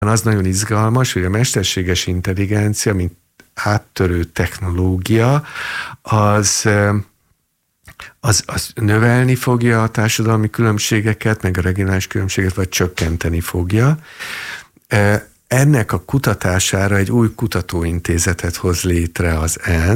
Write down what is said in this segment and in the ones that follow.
az nagyon izgalmas, hogy a mesterséges intelligencia, mint áttörő technológia, az növelni fogja a társadalmi különbségeket, meg a regionális különbséget, vagy csökkenteni fogja. Ennek a kutatására egy új kutatóintézetet hoz létre az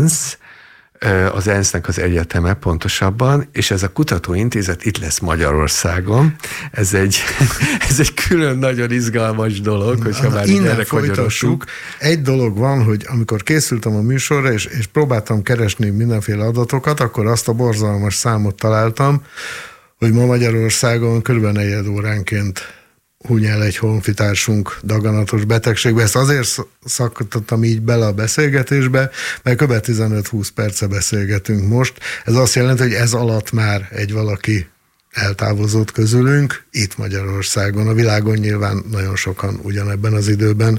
ENSZ-nek az egyeteme pontosabban, és ez a kutatóintézet itt lesz Magyarországon. Ez egy külön nagyon izgalmas dolog, hogyha már erre folytassuk. Egy dolog van, hogy amikor készültem a műsorra, és próbáltam keresni mindenféle adatokat, akkor azt a borzalmas számot találtam, hogy ma Magyarországon kb. 4 óránként huny el egy honfitársunk daganatos betegségbe. Ezt azért szakítottam így bele a beszélgetésbe, mert kb. 15-20 perce beszélgetünk most. Ez azt jelenti, hogy ez alatt már egy valaki eltávozott közülünk, itt Magyarországon. A világon nyilván nagyon sokan ugyanebben az időben.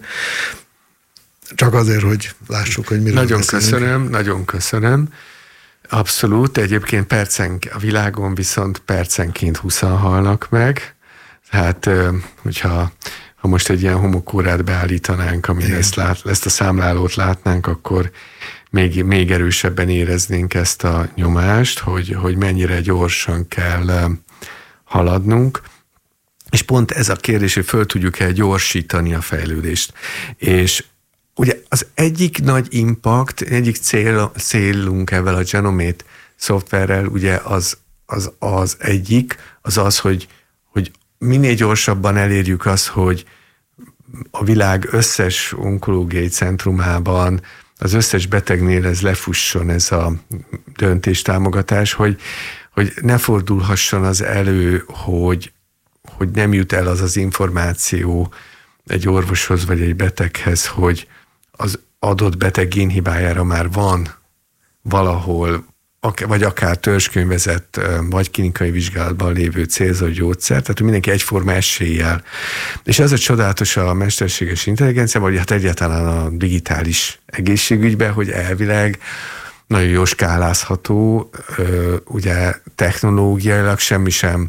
Csak azért, hogy lássuk, hogy miről beszélünk. Nagyon köszönöm. Abszolút. Egyébként a világon viszont percenként 20-an halnak meg. Tehát, hogyha most egy ilyen homokórát beállítanánk, amin ezt a számlálót látnánk, akkor még erősebben éreznénk ezt a nyomást, hogy mennyire gyorsan kell haladnunk. És pont ez a kérdés, hogy föl tudjuk-e gyorsítani a fejlődést. És ugye az egyik nagy impact, egyik célunk ezzel a Genomate szoftverrel, ugye az egyik, hogy minél gyorsabban elérjük azt, hogy a világ összes onkológiai centrumában, az összes betegnél ez lefusson, ez a döntéstámogatás, hogy ne fordulhasson az elő, hogy nem jut el az információ egy orvoshoz vagy egy beteghez, hogy az adott beteg génhibájára már van valahol, vagy akár törzskönyvezett, vagy klinikai vizsgálatban lévő célzott gyógyszer, tehát mindenki egyforma eséllyel. És ez a csodálatos a mesterséges intelligenciában, vagy hát egyáltalán a digitális egészségügyben, hogy elvileg nagyon jó skálázható, ugye technológiailag semmi sem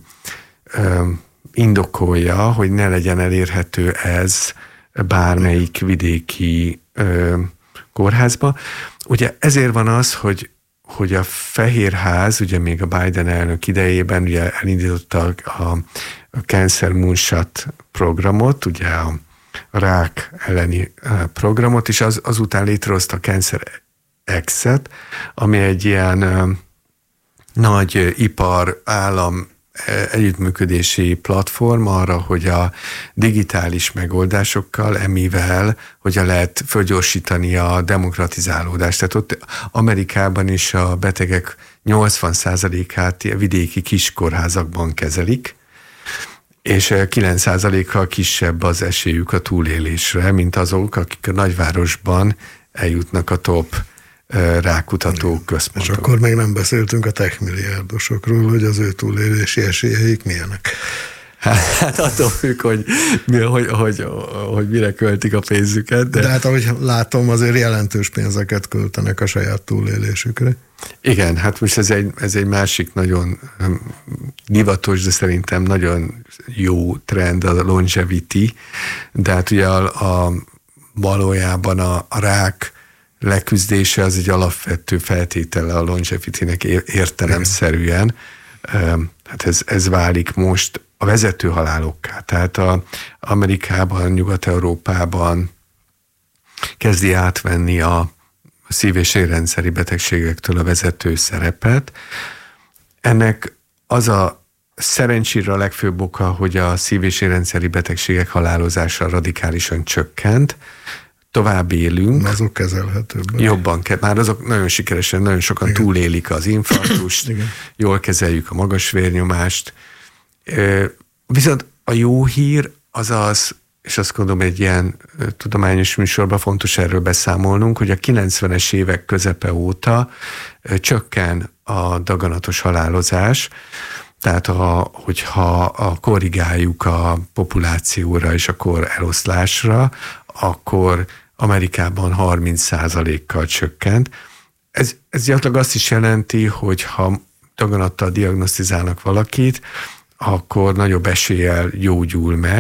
indokolja, hogy ne legyen elérhető ez bármelyik vidéki kórházba. Ugye ezért van az, hogy a Fehérház, ugye még a Biden elnök idejében ugye elindította a Cancer Moonshot programot, ugye a rák elleni programot, és azután létrehozta a Cancer X-et, ami egy ilyen nagy ipar állam együttműködési platform arra, hogy a digitális megoldásokkal, emivel, hogyan lehet fölgyorsítani a demokratizálódást. Tehát ott Amerikában is a betegek 80%-át vidéki kiskórházakban kezelik, és 9%-kal kisebb az esélyük a túlélésre, mint azok, akik a nagyvárosban eljutnak a top rákutató központok. És akkor még nem beszéltünk a techmilliárdosokról, hogy az ő túlélési esélyeik milyenek. Hát attól függ, hogy mire költik a pénzüket. De hát ahogy látom, azért jelentős pénzeket költenek a saját túlélésükre. Igen, hát most ez egy másik nagyon divatos, de szerintem nagyon jó trend, a longevity, de hát ugye valójában a rák leküzdése az egy alapvető feltétele a longevity-nek értelemszerűen. Hát ez válik most a vezető halálokká. Tehát Amerikában, Nyugat-Európában kezdi átvenni a szív- és érrendszeri betegségektől a vezető szerepet. Ennek az a szerencsére a legfőbb oka, hogy a szív- és érrendszeri betegségek halálozása radikálisan csökkent, tovább élünk. Azok kezelhetőbbek. Jobban, már azok nagyon sikeresen, nagyon sokan igen. túlélik az infarktust, jól kezeljük a magas vérnyomást. Viszont a jó hír az, és azt gondolom egy ilyen tudományos műsorban fontos erről beszámolnunk, hogy a 90-es évek közepe óta csökken a daganatos halálozás, tehát hogyha korrigáljuk a populációra és a kor eloszlásra, akkor Amerikában 30%-kal csökkent. Ez gyakorlatilag azt is jelenti, hogy ha daganattal diagnosztizálnak valakit, akkor nagyobb eséllyel gyógyul meg.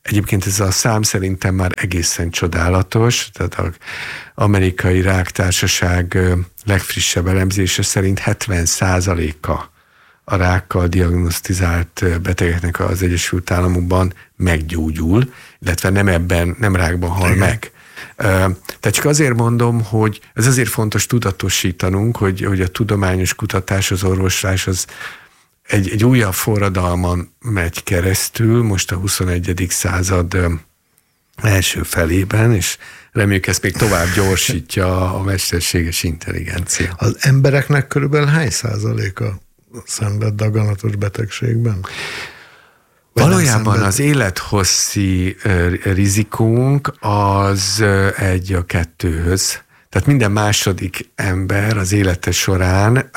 Egyébként ez a szám szerintem már egészen csodálatos, tehát az Amerikai Ráktársaság legfrissebb elemzése szerint 70%-a a rákkal diagnosztizált betegeknek az Egyesült Államokban meggyógyul, illetve nem rákban hal meg. Tehát csak azért mondom, hogy ez azért fontos tudatosítanunk, hogy a tudományos kutatás, az orvoslás az egy újabb forradalman megy keresztül, most a 21. század első felében, és reméljük ezt még tovább gyorsítja a mesterséges intelligencia. Az embereknek körülbelül hány százaléka szenved daganatos betegségben? Valójában az élethosszi rizikónk az 1:2. Tehát minden második ember az élete során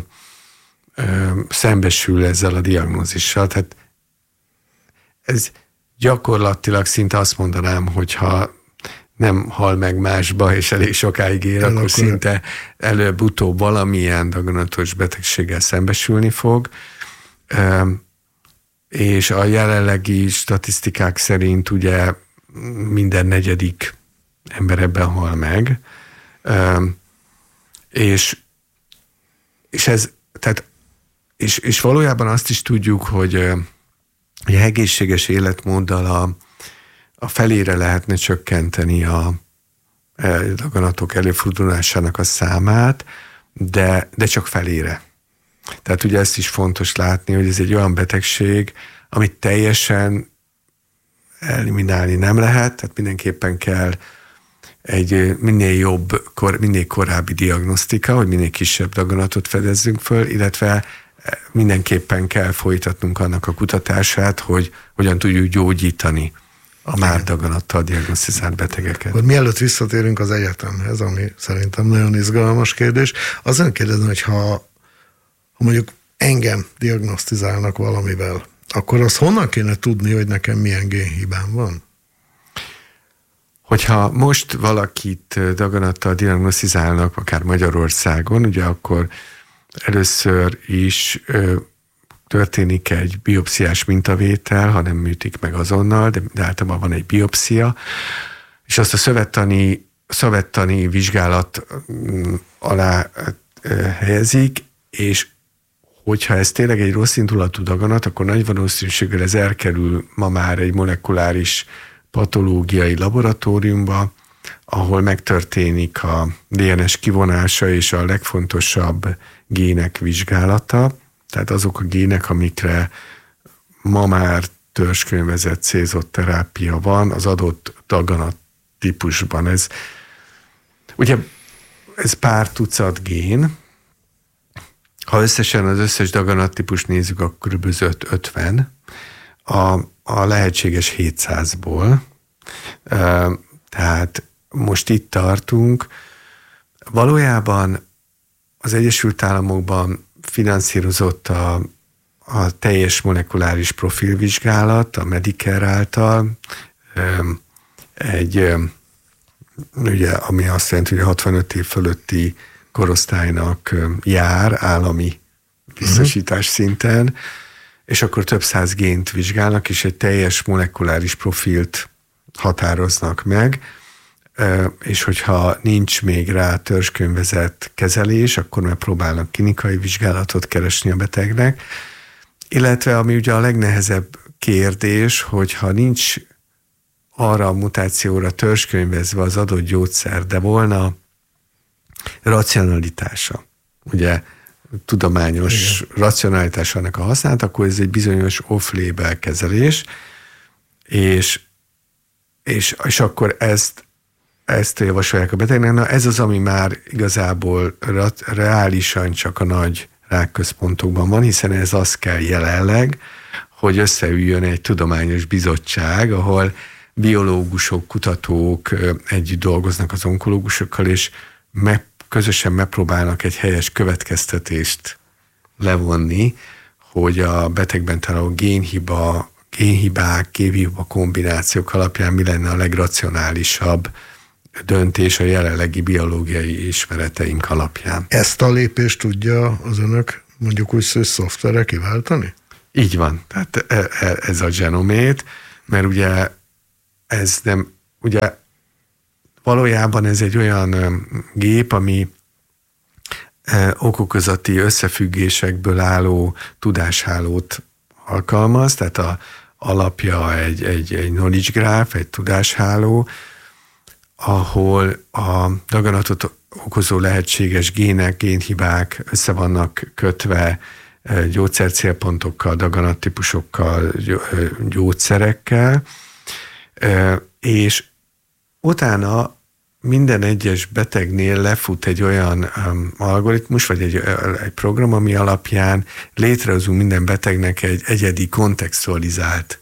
szembesül ezzel a diagnózissal. Tehát ez gyakorlatilag szinte azt mondanám, hogyha nem hal meg másba, és elég sokáig él, akkor szinte előbb-utóbb valamilyen daganatos betegséggel szembesülni fog. És a jelenlegi statisztikák szerint ugye minden negyedik ember ebben hal meg. És ez, tehát és valójában azt is tudjuk, hogy egy egészséges életmóddal a felére lehetne csökkenteni a daganatok előfordulásának a számát, de csak felére. Tehát ugye ezt is fontos látni, hogy ez egy olyan betegség, amit teljesen eliminálni nem lehet, tehát mindenképpen kell egy minél korábbi diagnosztika, hogy minél kisebb daganatot fedezzünk föl, illetve mindenképpen kell folytatnunk annak a kutatását, hogy hogyan tudjuk gyógyítani a már daganattal diagnosztizált betegeket. Mielőtt visszatérünk az egyetemhez, ami szerintem nagyon izgalmas kérdés, azon kérdezem, hogy ha mondjuk engem diagnosztizálnak valamivel, akkor azt honnan kéne tudni, hogy nekem milyen génhibám van? Hogyha most valakit daganattal diagnosztizálnak, akár Magyarországon, ugye akkor először is történik egy biopsziás mintavétel, ha nem műtik meg azonnal, de általában van egy biopszia, és azt a szövettani vizsgálat alá helyezik, és hogyha ez tényleg egy rossz indulatú daganat, akkor nagy valószínűséggel ez elkerül ma már egy molekuláris patológiai laboratóriumba, ahol megtörténik a DNS kivonása és a legfontosabb gének vizsgálata, tehát azok a gének, amikre ma már törzskönyvezett célzott terápia van az adott daganat típusban. Ez pár tucat gén. Ha összesen az összes daganat típust nézzük, akkor kb. 50 a lehetséges 700-ból. Tehát most itt tartunk. Valójában az Egyesült Államokban finanszírozott a teljes molekuláris profilvizsgálat, a Medicare által, ugye, ami azt jelenti, hogy a 65 év fölötti korosztálynak jár állami biztosítás szinten, és akkor több száz gént vizsgálnak, és egy teljes molekuláris profilt határoznak meg, és hogyha nincs még rá törzskönyvezett kezelés, akkor megpróbálnak klinikai vizsgálatot keresni a betegnek, illetve ami ugye a legnehezebb kérdés, hogyha nincs arra a mutációra törzskönyvezve az adott gyógyszer, de volna racionalitása, ugye tudományos racionalitása annak a használat, akkor ez egy bizonyos off-label kezelés, és akkor ezt javasolják a betegnek. Na ez az, ami már igazából reálisan csak a nagy rákközpontokban van, hiszen ez az kell jelenleg, hogy összeüljön egy tudományos bizottság, ahol biológusok, kutatók együtt dolgoznak az onkológusokkal, és közösen megpróbálnak egy helyes következtetést levonni, hogy a betegben találó génhibák, génhiba kombinációk alapján mi lenne a legracionálisabb döntés a jelenlegi biológiai ismereteink alapján. Ezt a lépést tudja az önök mondjuk úgy szoftvere kiváltani? Így van. Tehát ez a genomét, mert ugye ez nem, ugye valójában ez egy olyan gép, ami okokozati összefüggésekből álló tudáshálót alkalmaz, tehát a alapja egy knowledge graph, egy tudásháló, ahol a daganatot okozó lehetséges gének, génhibák össze vannak kötve gyógyszercélpontokkal, daganattípusokkal, gyógyszerekkel, és utána minden egyes betegnél lefut egy olyan algoritmus, vagy egy program, ami alapján létrehozunk minden betegnek egy egyedi kontextualizált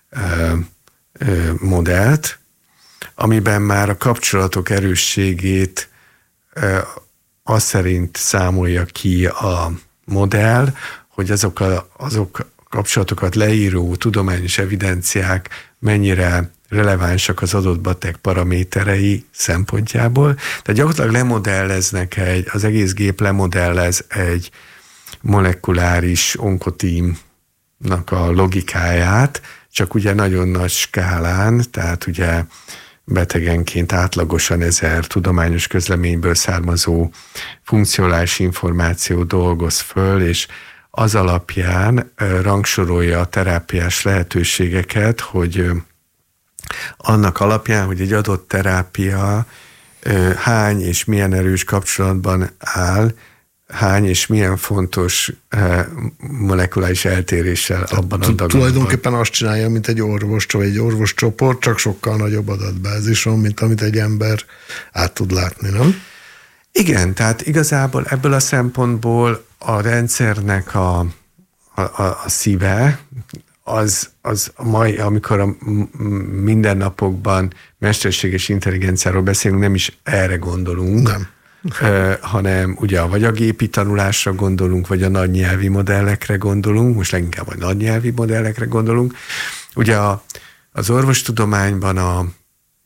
modellt, amiben már a kapcsolatok erősségét azt szerint számolja ki a modell, hogy azok kapcsolatokat leíró tudományos evidenciák mennyire relevánsak az adott beteg paraméterei szempontjából. Tehát gyakorlatilag lemodelleznek az egész gép lemodellez egy molekuláris onkotímnak a logikáját, csak ugye nagyon nagy skálán, tehát ugye betegenként átlagosan 1000 tudományos közleményből származó funkcionális információ dolgoz föl, és az alapján rangsorolja a terápiás lehetőségeket, hogy annak alapján, hogy egy adott terápia hány és milyen erős kapcsolatban áll, hány és milyen fontos molekuláris eltéréssel abban a daganatban. Tulajdonképpen azt csinálja, mint egy orvos, vagy egy orvoscsoport, csak sokkal nagyobb adatbázison, mint amit egy ember át tud látni, nem? Igen, tehát igazából ebből a szempontból a rendszernek a szíve, az mai, amikor a mindennapokban mesterséges intelligenciáról beszélünk, nem is erre gondolunk, nem. Hanem ugye vagy a gépi tanulásra gondolunk, vagy a nagy nyelvi modellekre gondolunk, most leginkább a nagy nyelvi modellekre gondolunk. Ugye az orvostudományban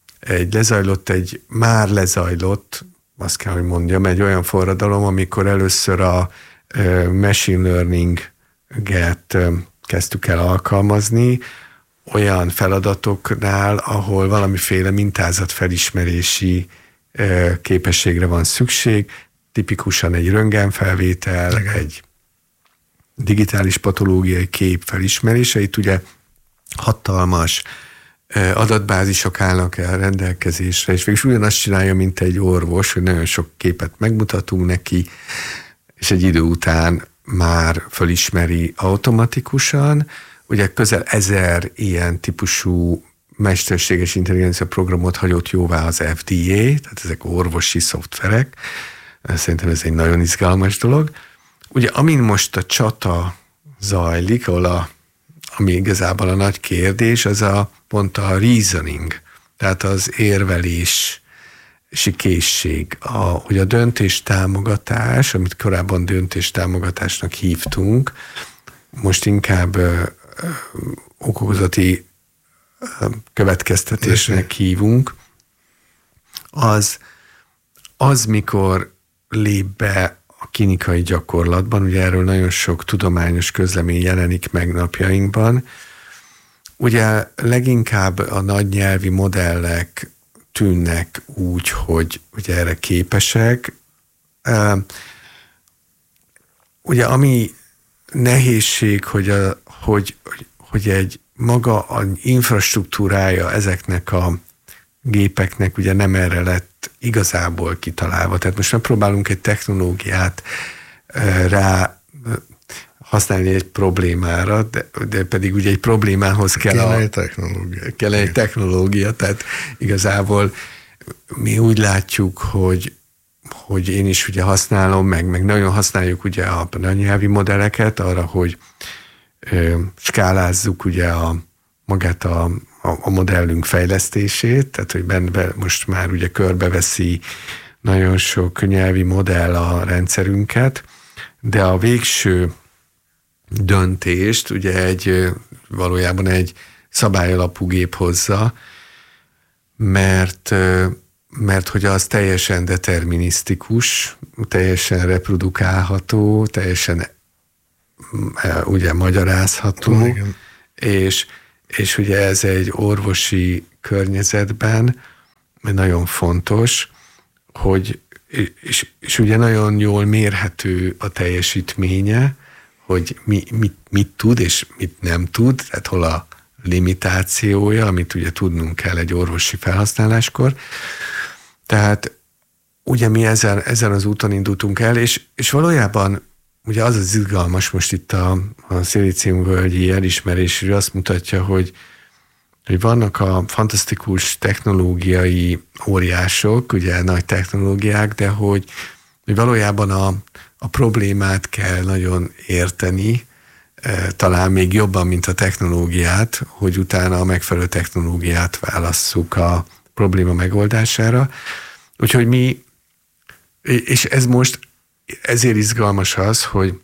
már lezajlott, azt kell, hogy mondjam, egy olyan forradalom, amikor először a machine learning-et kezdtük el alkalmazni olyan feladatoknál, ahol valamiféle mintázatfelismerési képességre van szükség, tipikusan egy röntgenfelvétel, egy digitális patológiai kép felismerése. Itt ugye hatalmas adatbázisok állnak el rendelkezésre, és végül ugyanazt csinálja, mint egy orvos, hogy nagyon sok képet megmutatunk neki, és egy idő után már felismeri automatikusan. Ugye közel 1000 ilyen típusú mesterséges intelligencia programot hagyott jóvá az FDA, tehát ezek orvosi szoftverek. Szerintem ez egy nagyon izgalmas dolog. Ugye amin most a csata zajlik, ami igazából a nagy kérdés, az pont a reasoning, tehát az érvelési készség, hogy a döntéstámogatás, amit korábban döntéstámogatásnak hívtunk, most inkább okokozati következtetésnek hívunk, az mikor lép be a klinikai gyakorlatban, ugye erről nagyon sok tudományos közlemény jelenik meg napjainkban, ugye leginkább a nagy nyelvi modellek tűnnek úgy, hogy ugye erre képesek. Ugye ami nehézség, hogy egy maga az infrastruktúrája ezeknek a gépeknek ugye nem erre lett igazából kitalálva. Tehát most megpróbálunk egy technológiát rá használni egy problémára, de pedig ugye egy problémához kell egy technológia. Tehát igazából mi úgy látjuk, hogy én is ugye használom, meg nagyon használjuk ugye a nyelvi modelleket arra, hogy skálázzuk ugye magát a modellünk fejlesztését, tehát hogy benne most már ugye körbeveszi nagyon sok nyelvi modell a rendszerünket, de a végső döntést ugye valójában egy szabályalapú gép hozza, mert hogy az teljesen determinisztikus, teljesen reprodukálható, teljesen ugye magyarázható, és és ugye ez egy orvosi környezetben nagyon fontos, hogy és ugye nagyon jól mérhető a teljesítménye, hogy mit tud és mit nem tud, tehát hol a limitációja, amit ugye tudnunk kell egy orvosi felhasználáskor. Tehát ugye mi ezen az úton indultunk el, és valójában ugye az izgalmas most itt a szilíciumvölgyi elismerésről azt mutatja, hogy vannak a fantasztikus technológiai óriások, ugye nagy technológiák, de hogy valójában a problémát kell nagyon érteni, talán még jobban, mint a technológiát, hogy utána a megfelelő technológiát válasszuk a probléma megoldására. Úgyhogy mi, és ez most ezért izgalmas az, hogy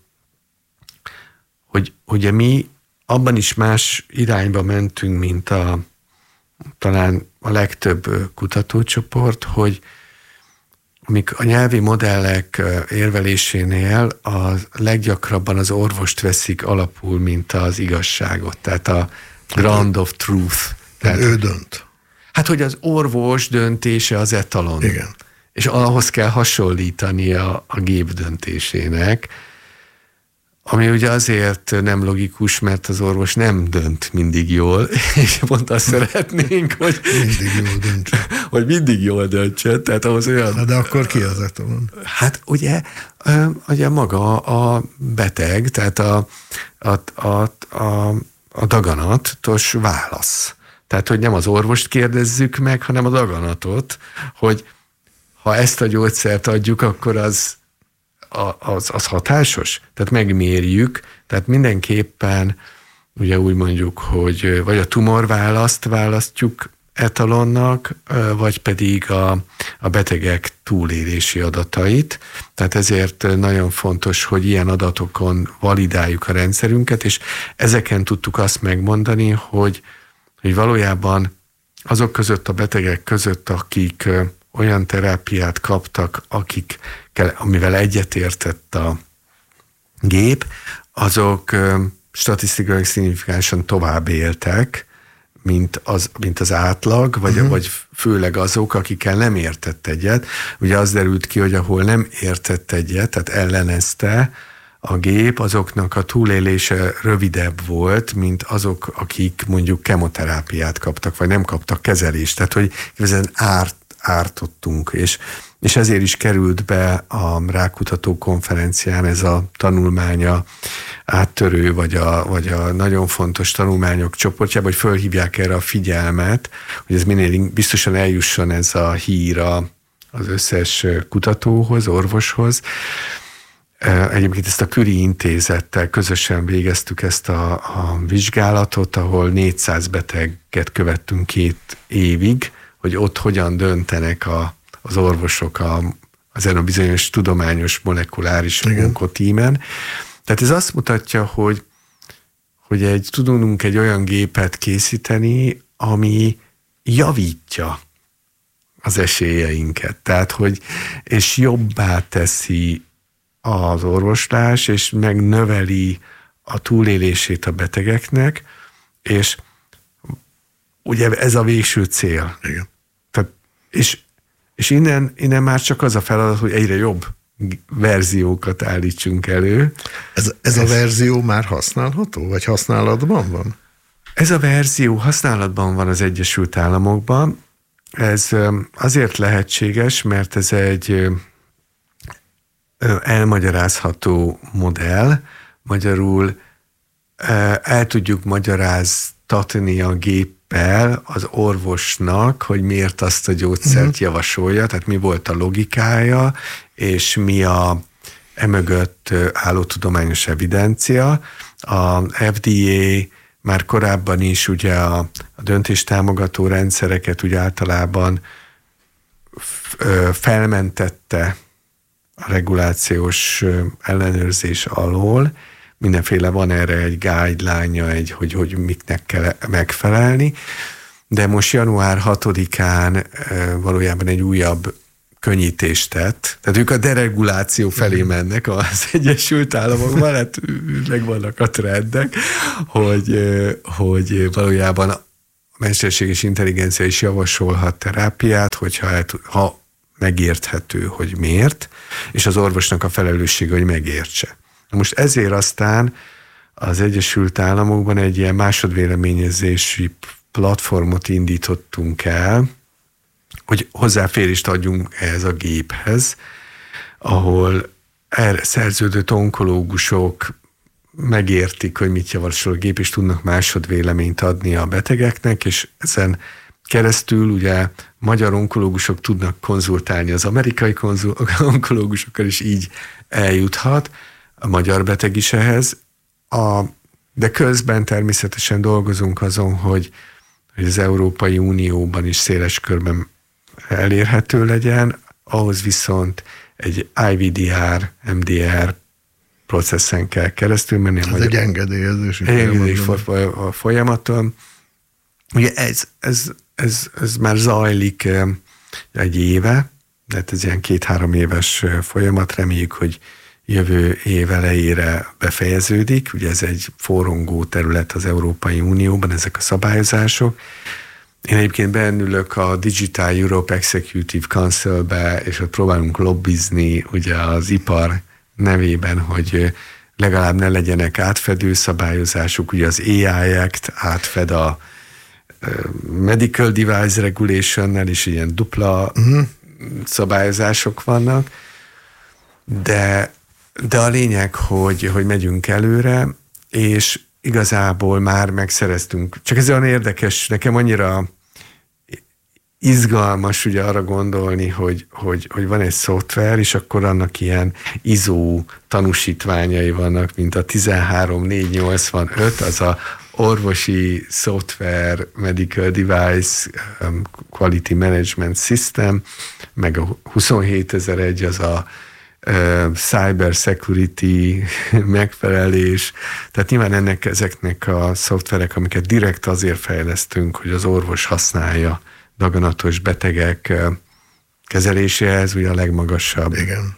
ugye mi abban is más irányba mentünk, mint talán a legtöbb kutatócsoport, hogy amik a nyelvi modellek érvelésénél a leggyakrabban az orvost veszik alapul, mint az igazságot, tehát a ground of truth. Tehát ő dönt. Hát, hogy az orvos döntése az etalon. Igen. És ahhoz kell hasonlítani a gép döntésének, ami ugye azért nem logikus, mert az orvos nem dönt mindig jól, és pont azt szeretnénk, hogy mindig jól döntse. Hogy mindig jól döntse, tehát ahhoz olyan... De akkor ki az etalon? Hát ugye maga a beteg, tehát a daganatos válasz. Tehát, hogy nem az orvost kérdezzük meg, hanem a daganatot, hogy ha ezt a gyógyszert adjuk, akkor az hatásos? Tehát megmérjük, tehát mindenképpen ugye úgy mondjuk, hogy vagy a tumorválaszt választjuk etalonnak, vagy pedig a betegek túlélési adatait. Tehát ezért nagyon fontos, hogy ilyen adatokon validáljuk a rendszerünket, és ezeken tudtuk azt megmondani, hogy valójában azok között, a betegek között, akik olyan terápiát kaptak, amivel egyetértett a gép, azok statisztikailag szignifikánsan tovább éltek, mint az átlag, vagy főleg azok, akikkel nem értett egyet. Ugye az derült ki, hogy ahol nem értett egyet, tehát ellenezte a gép, azoknak a túlélése rövidebb volt, mint azok, akik mondjuk kemoterápiát kaptak, vagy nem kaptak kezelést. Tehát, hogy ezen ártottunk, és ezért is került be a rákutató konferencián ez a tanulmánya áttörő, vagy a nagyon fontos tanulmányok csoportjába, hogy fölhívják erre a figyelmet, hogy ez minél biztosan eljusson ez a hír az összes kutatóhoz, orvoshoz. Egyébként ezt a Curie intézettel közösen végeztük ezt a vizsgálatot, ahol 400 beteget követtünk 2 évig, hogy ott hogyan döntenek az orvosok ezen a bizonyos tudományos molekuláris onkotímen. Tehát ez azt mutatja, hogy tudunk egy olyan gépet készíteni, ami javítja az esélyeinket. Tehát, és jobbá teszi az orvoslás, és megnöveli a túlélését a betegeknek, és ugye ez a végső cél. Igen. Tehát, és innen már csak az a feladat, hogy egyre jobb verziókat állítsunk elő. Ez a verzió már használható, vagy használatban van? Ez a verzió használatban van az Egyesült Államokban. Ez azért lehetséges, mert ez egy elmagyarázható modell. Magyarul el tudjuk magyaráztatni a géppel az orvosnak, hogy miért azt a gyógyszert javasolja, tehát mi volt a logikája, és mi emögött álló tudományos evidencia. A FDA már korábban is ugye a döntéstámogató rendszereket úgy általában felmentette a regulációs ellenőrzés alól. Mindenféle van erre egy guideline-ja, hogy miknek kell megfelelni, de most január 6-án valójában egy újabb könnyítést tett. Tehát ők a dereguláció felé mennek az Egyesült Államokban, hát megvannak a trendek, hogy valójában a mesterséges intelligencia is javasolhat terápiát, ha megérthető, hogy miért, és az orvosnak a felelőssége, hogy megértse. Most ezért aztán az Egyesült Államokban egy ilyen másodvéleményezési platformot indítottunk el, hogy hozzáférést adjunk ehhez a géphez, ahol erre szerződött onkológusok megértik, hogy mit javasol a gép, és tudnak másodvéleményt adni a betegeknek, és ezen keresztül ugye magyar onkológusok tudnak konzultálni az amerikai onkológusokkal, és így eljuthat a magyar beteg is ehhez. De közben természetesen dolgozunk azon, hogy az Európai Unióban is széles körben elérhető legyen, ahhoz viszont egy IVDR, MDR processzen kell keresztül menni. Ez egy engedélyezési folyamaton. Ugye ez már zajlik egy éve, tehát ez ilyen 2-3 éves folyamat, reméljük, hogy jövő év elejére befejeződik. Ugye ez egy forrongó terület az Európai Unióban, ezek a szabályozások. Én egyébként beennülök a Digital Europe Executive Council-be, és ott próbálunk lobbizni ugye az ipar nevében, hogy legalább ne legyenek átfedő szabályozások. Ugye az AI Act átfed a Medical Device Regulation-nel, és ilyen dupla szabályozások vannak. De a lényeg, hogy megyünk előre, és igazából már megszereztünk. Csak ez olyan érdekes, nekem annyira izgalmas ugye arra gondolni, hogy van egy szoftver, és akkor annak ilyen ISO tanúsítványai vannak, mint a 13485, az a orvosi szoftver, Medical Device Quality Management System, meg a 27001 az a cyber security megfelelés. Tehát nyilván ezeknek a szoftverek, amiket direkt azért fejlesztünk, hogy az orvos használja daganatos betegek kezeléséhez, ugye a legmagasabb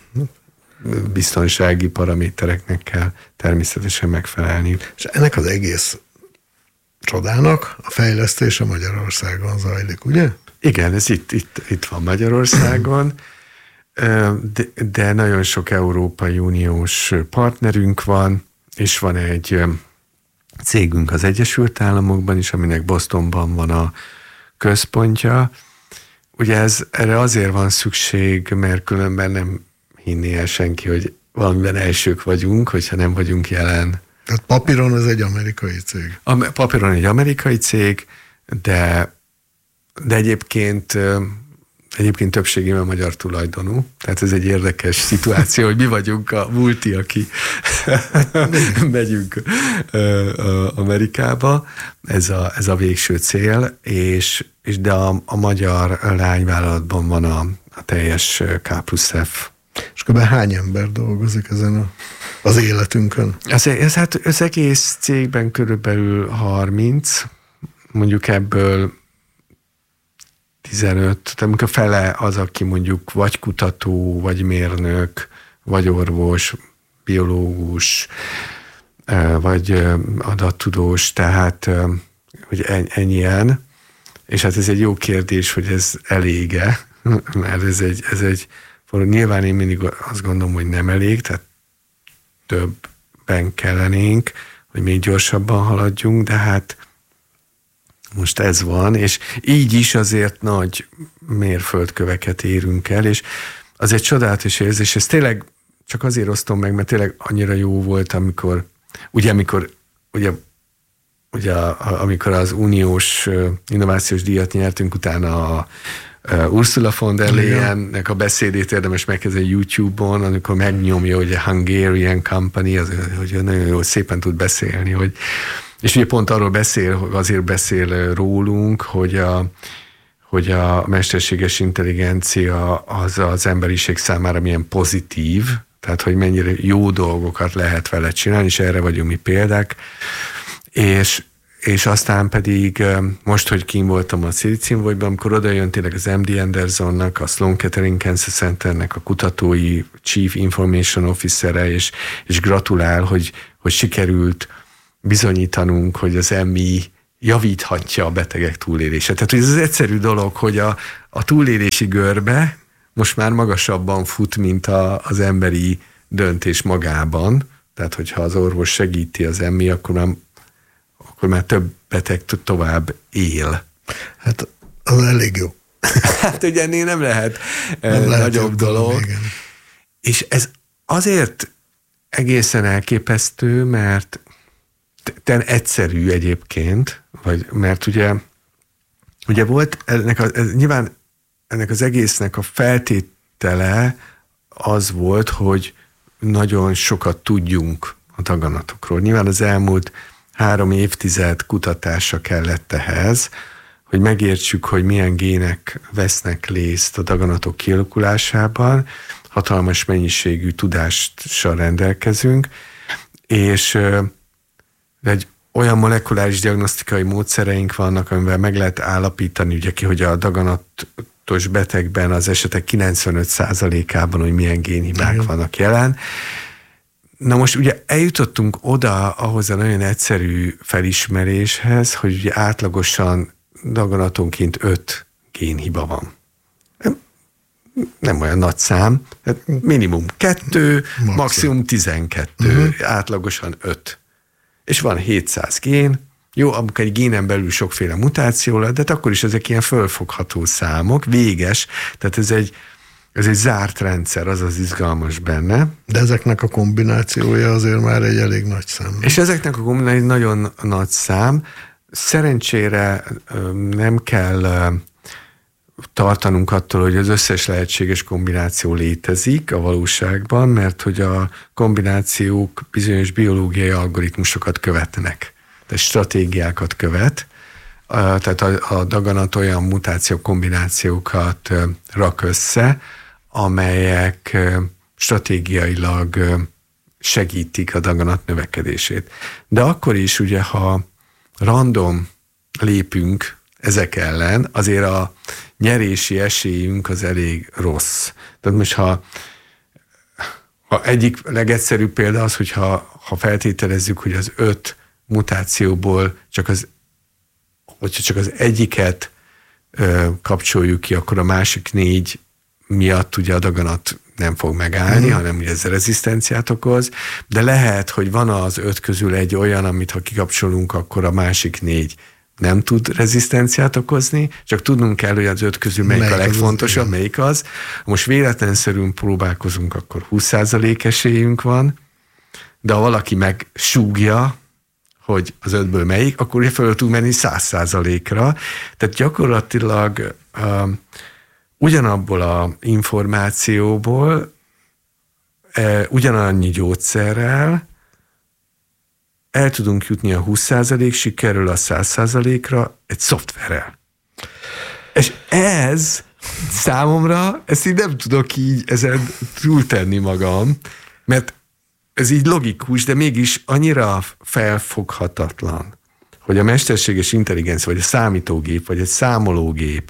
biztonsági paramétereknek kell természetesen megfelelni. És ennek az egész csodának a fejlesztése Magyarországon zajlik, ugye? Igen, ez itt van Magyarországon, de nagyon sok Európai Uniós partnerünk van, és van egy cégünk az Egyesült Államokban is, aminek Bostonban van a központja. Ugye erre azért van szükség, mert különben nem hinné el senki, hogy valamiben elsők vagyunk, hogyha nem vagyunk jelen. Tehát papíron ez egy amerikai cég. Papíron egy amerikai cég, de egyébként többségében magyar tulajdonú. Tehát ez egy érdekes szituáció, hogy mi vagyunk a multi, aki megyünk Amerikába. Ez a végső cél, de a magyar lányvállalatban van a teljes K+F. És kb. Hány ember dolgozik ezen az életünkön? Az egész cégben körülbelül 30, mondjuk ebből 15, tehát a fele az, aki mondjuk vagy kutató, vagy mérnök, vagy orvos, biológus, vagy adattudós, tehát hogy ennyien. És hát ez egy jó kérdés, hogy ez elége, mert ez egy nyilván én mindig azt gondolom, hogy nem elég, tehát többen kellenénk, hogy még gyorsabban haladjunk, de hát most ez van, és így is azért nagy mérföldköveket érünk el, és az egy csodálatos érzés, ez tényleg csak azért osztom meg, mert tényleg annyira jó volt, amikor az uniós innovációs díjat nyertünk, utána a Ursula von der Leyennek a beszédét érdemes megkezdeni YouTube-on, amikor megnyomja, hogy a Hungarian Company, hogy nagyon jól szépen tud beszélni, és ugye pont arról azért beszél rólunk, hogy a mesterséges intelligencia az emberiség számára milyen pozitív, tehát hogy mennyire jó dolgokat lehet vele csinálni, és erre vagyunk mi példák, és aztán pedig most, hogy kín voltam a Szilíciumvölgyben, amikor oda jön tényleg az MD Andersonnak, a Sloan Kettering Cancer Centernek a kutatói Chief Information Officer-e, és gratulál, hogy sikerült bizonyítanunk, hogy az MI javíthatja a betegek túlélését. Tehát hogy ez az egyszerű dolog, hogy a túlélési görbe most már magasabban fut, mint az emberi döntés magában. Tehát, hogyha az orvos segíti az MI, akkor már több beteg tovább él. Hát az elég jó. Hát ugye ennél nem lehet nagyobb dolog. Igen. És ez azért egészen elképesztő, mert egyszerű egyébként, mert ugye volt nyilván ennek az egésznek a feltétele az volt, hogy nagyon sokat tudjunk a daganatokról. Nyilván az elmúlt 3 évtized kutatása kellett ehhez, hogy megértsük, hogy milyen gének vesznek részt a daganatok kialakulásában, hatalmas mennyiségű tudással rendelkezünk, és egy olyan molekuláris diagnosztikai módszereink vannak, amivel meg lehet állapítani, ugye ki, hogy a daganatos betegben az esetek 95%-ában, hogy milyen génhibák vannak jelen. Na most ugye eljutottunk oda ahhoz a nagyon egyszerű felismeréshez, hogy ugye átlagosan daganatonként 5 génhiba van. Nem olyan nagy szám, minimum 2, maximum 12, átlagosan 5. És van 700 gén, jó, amikor egy génen belül sokféle mutáció lett, de akkor is ezek ilyen fölfogható számok, véges, tehát ez egy zárt rendszer, az izgalmas benne. De ezeknek a kombinációja azért már egy elég nagy szám. És ezeknek a kombinációja egy nagyon nagy szám. Szerencsére nem kell tartanunk attól, hogy az összes lehetséges kombináció létezik a valóságban, mert hogy a kombinációk bizonyos biológiai algoritmusokat követnek, tehát stratégiákat követ, tehát a daganat olyan mutáció kombinációkat rak össze, amelyek stratégiailag segítik a daganat növekedését. De akkor is ugye, ha random lépünk ezek ellen, azért a nyerési esélyünk az elég rossz. Tehát most ha egyik legegyszerűbb példa az, hogyha feltételezzük, hogy az 5 mutációból hogyha csak az egyiket kapcsoljuk ki, akkor a másik 4 miatt ugye a daganat nem fog megállni, hanem ugye ez rezisztenciát okoz, de lehet, hogy van az 5 közül egy olyan, amit ha kikapcsolunk, akkor a másik 4 nem tud rezisztenciát okozni, csak tudnunk kell, hogy az 5 közül melyik a legfontosabb, melyik az. Most véletlenszerűen próbálkozunk, akkor 20% esélyünk van, de ha valaki megsúgja, hogy az 5-ből melyik, akkor ugye föl tud menni 100%-ra. Tehát gyakorlatilag ugyanabból a információból, ugyanannyi gyógyszerrel el tudunk jutni a 20% sikerről a 100%-ra egy szoftverrel. És ez számomra, ezt így nem tudok így ezen túltenni magam, mert ez így logikus, de mégis annyira felfoghatatlan, hogy a mesterséges intelligencia, vagy a számítógép, vagy egy számológép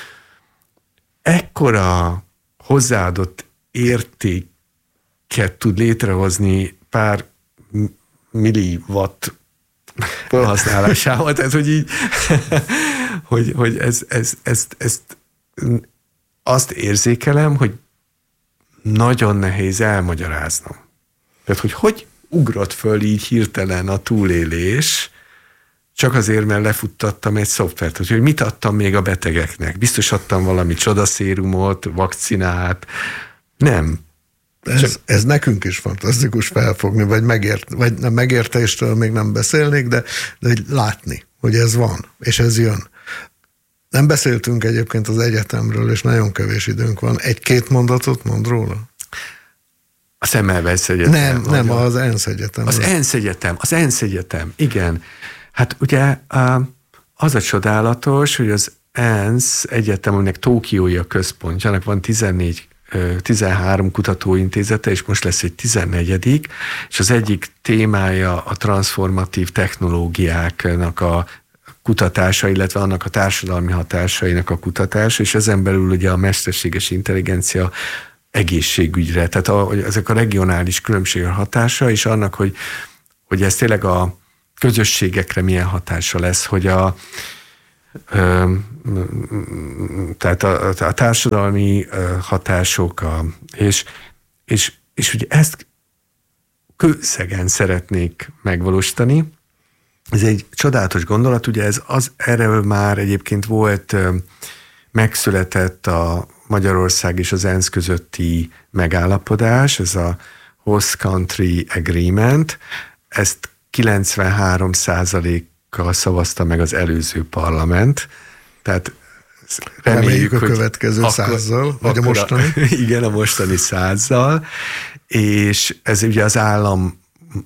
ekkora hozzáadott értéket tud létrehozni pár milliwatt felhasználásával, tehát hogy így, hogy ezt azt érzékelem, hogy nagyon nehéz elmagyaráznom. Tehát, hogy ugrott föl így hirtelen a túlélés, csak azért, mert lefuttattam egy szoftvert, hogy mit adtam még a betegeknek. Biztos adtam valami csodaszérumot, vakcinát. Nem. Ez nekünk is fantasztikus felfogni, vagy megértéstől még nem beszélnék, de látni, hogy ez van, és ez jön. Nem beszéltünk egyébként az egyetemről, és nagyon kevés időnk van. 1-2 mondatot mond róla? A Semmelweis Egyetem. Nem, az ENSZ Egyetem. Az ENSZ Egyetem, igen. Hát ugye az a csodálatos, hogy az ENSZ Egyetem, aminek Tokiói a központja, annak van 14 13 kutatóintézete, és most lesz egy 14., és az egyik témája a transformatív technológiáknak a kutatása, illetve annak a társadalmi hatásainak a kutatása, és ezen belül ugye a mesterséges intelligencia egészségügyre, tehát ezek a regionális különbségek hatása, és annak, hogy ez tényleg a közösségekre milyen hatása lesz, hogy tehát a társadalmi hatások, és ugye ezt Kőszegen szeretnék megvalósítani. Ez egy csodálatos gondolat, ugye erről már egyébként volt, megszületett a Magyarország és az ENSZ közötti megállapodás, ez a Host Country Agreement, ezt 93%-kal szavazta meg az előző parlament, tehát reméljük a következő 100-zal, vagy a mostani. Igen, a mostani 100-zal, és ez ugye az állam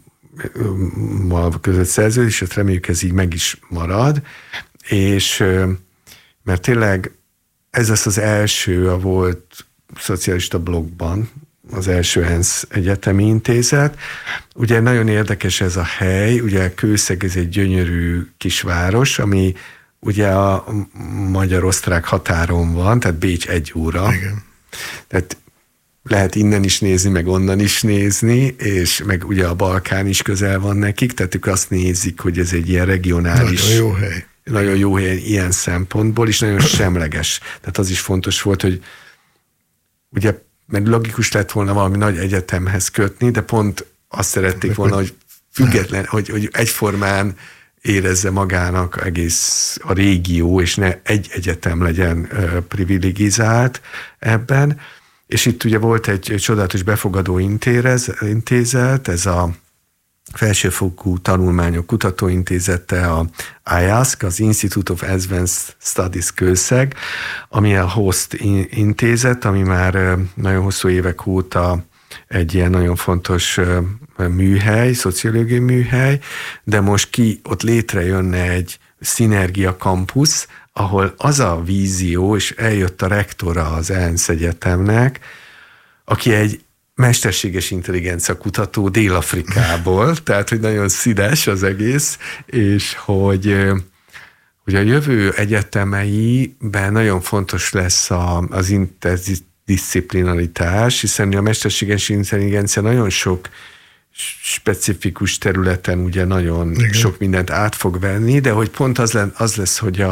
között szerződés, és reméljük ez így meg is marad, és mert tényleg ez lesz az első a volt szocialista blokkban, az első ENSZ egyetemi intézet. Ugye nagyon érdekes ez a hely, ugye Kőszeg ez egy gyönyörű kisváros, ami ugye a magyar-osztrák határon van, tehát Bécs 1 óra. Igen. Tehát lehet innen is nézni, meg onnan is nézni, és meg ugye a Balkán is közel van nekik, tehát ők azt nézik, hogy ez egy ilyen regionális... Nagyon jó hely. Nagyon jó hely ilyen szempontból, és nagyon semleges. Tehát az is fontos volt, hogy ugye, mert logikus lett volna valami nagy egyetemhez kötni, de pont azt szerették volna, hogy független, hogy egyformán érezze magának egész a régió, és ne egy egyetem legyen privilegizált ebben. És itt ugye volt egy csodálatos befogadó intézet, ez a Felsőfokú Tanulmányok Kutatóintézete, a IASC, az Institute of Advanced Studies Kőszeg, ami a HOST intézet, ami már nagyon hosszú évek óta egy ilyen nagyon fontos műhely, szociológiai műhely, de most ott létrejönne egy szinergia kampusz, ahol az a vízió, és eljött a rektora az ENSZ egyetemnek, aki egy mesterséges intelligencia kutató Dél-Afrikából, tehát hogy nagyon színes az egész, és hogy a jövő egyetemeiben nagyon fontos lesz az interdisziplinaritás, hiszen a mesterséges intelligencia nagyon sok specifikus területen ugye nagyon igen. sok mindent át fog venni, de hogy pont az lesz, hogy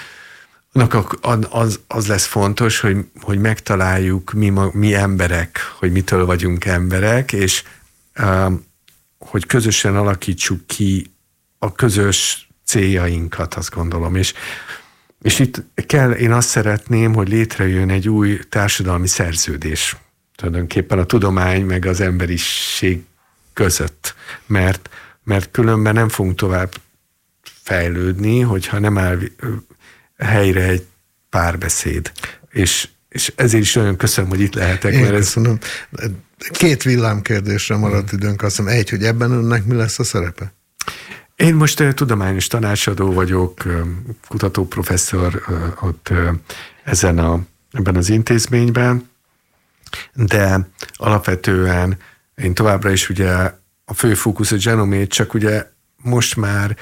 az lesz fontos, hogy megtaláljuk mi emberek, hogy mitől vagyunk emberek, és hogy közösen alakítsuk ki a közös céljainkat, azt gondolom. És itt én azt szeretném, hogy létrejön egy új társadalmi szerződés. Tulajdonképpen a tudomány meg az emberiség között. Mert különben nem fogunk tovább fejlődni, hogyha nem áll helyre egy párbeszéd. És ezért is nagyon köszönöm, hogy itt lehetek. Én köszönöm. 2 villámkérdésre maradt időnk, azt hiszem. Hogy ebben önnek mi lesz a szerepe? Én most tudományos tanácsadó vagyok, kutatóprofesszor ott ebben az intézményben, de alapvetően én továbbra is ugye a fő fókusz a Genomate, csak ugye most már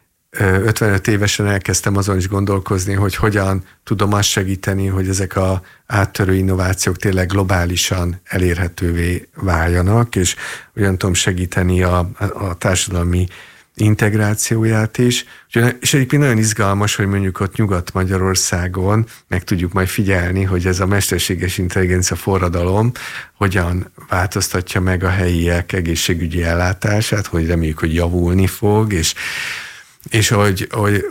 55 évesen elkezdtem azon is gondolkozni, hogy hogyan tudom azt segíteni, hogy ezek az áttörő innovációk tényleg globálisan elérhetővé váljanak, és hogyan tudom segíteni a társadalmi integrációját is. És egyébként nagyon izgalmas, hogy mondjuk ott Nyugat-Magyarországon meg tudjuk majd figyelni, hogy ez a mesterséges intelligencia forradalom hogyan változtatja meg a helyiek egészségügyi ellátását, hogy reméljük, hogy javulni fog, és hogy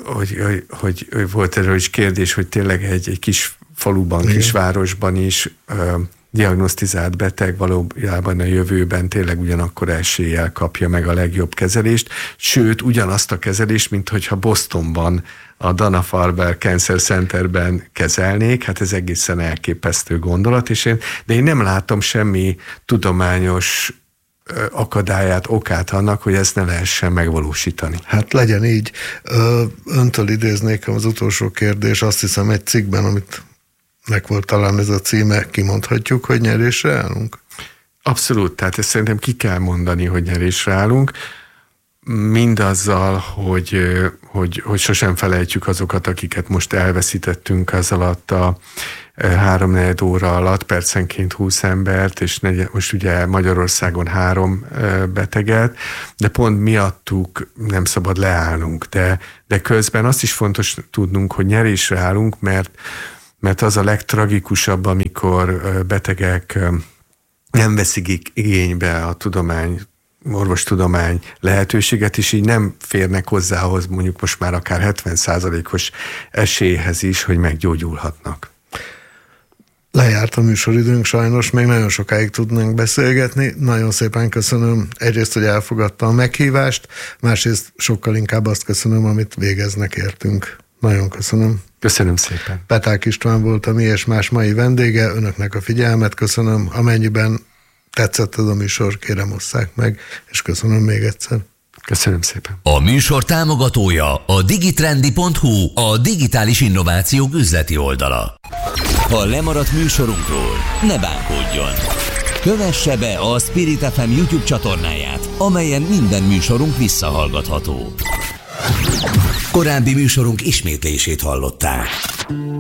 volt erről is kérdés, hogy tényleg egy kis faluban, kisvárosban is diagnosztizált beteg valójában a jövőben tényleg ugyanakkor eséllyel kapja meg a legjobb kezelést, sőt, ugyanazt a kezelést, mint hogyha Bostonban a Dana-Farber Cancer Centerben kezelnék, hát ez egészen elképesztő gondolat, de én nem látom semmi tudományos akadályát, okát annak, hogy ezt ne lehessen megvalósítani. Hát legyen így. Öntől idéznék az utolsó kérdés, azt hiszem egy cikkben, amit volt talán ez a címe, kimondhatjuk, hogy nyerésre állunk? Abszolút, tehát ezt szerintem ki kell mondani, hogy nyerésre állunk, mindazzal, hogy sosem felejtjük azokat, akiket most elveszítettünk az alatt a 3-4 óra alatt, percenként 20 embert, és most ugye Magyarországon 3 beteget, de pont miattuk nem szabad leállnunk. De közben azt is fontos tudnunk, hogy nyerésre állunk, mert az a legtragikusabb, amikor betegek nem veszik igénybe a orvostudomány lehetőséget, és így nem férnek hozzá ahhoz mondjuk most már akár 70%-os esélyhez is, hogy meggyógyulhatnak. Lejárt a műsoridőnk sajnos, még nagyon sokáig tudnánk beszélgetni. Nagyon szépen köszönöm egyrészt, hogy elfogadta a meghívást, másrészt sokkal inkább azt köszönöm, amit végeznek értünk. Nagyon köszönöm. Köszönöm szépen. Peták István volt a Mi és Más mai vendége, önöknek a figyelmet köszönöm. Amennyiben tetszett ez a műsor, kérem osszák meg, és köszönöm még egyszer. Köszönöm szépen. A műsor támogatója a digitrendi.hu, a digitális innovációk üzleti oldala. Ha lemaradt műsorunkról, ne bánkodjon! Kövesse be a Spirit FM YouTube csatornáját, amelyen minden műsorunk visszahallgatható. Korábbi műsorunk ismétlését hallották.